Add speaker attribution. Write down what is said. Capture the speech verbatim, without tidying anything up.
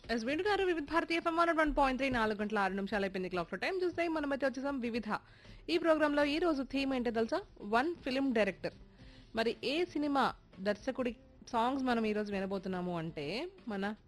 Speaker 1: Yes Venu గారు వివిధ భారతీయ FM one point three నాలుగు గంటల ఆరు నిమిషాలు అయిపోయింది క్లాక్ టైం చూస్తే మనమైతే వచ్చేసాం వివిధ. ఈ ప్రోగ్రామ్ లో ఈ రోజు థీమ్ ఏంటో తెలుసా? One film director. మరి ఏ సినిమా దర్శకుడి సాంగ్స్ మనం ఈ రోజు వినబోతున్నాము అంటే మన